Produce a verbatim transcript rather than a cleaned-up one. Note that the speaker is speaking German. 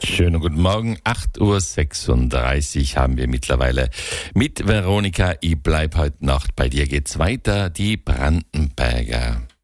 Schönen guten Morgen, acht Uhr sechsunddreißig haben wir mittlerweile mit Veronika. Ich bleib heute Nacht bei dir. Geht's weiter, die Brandenberger.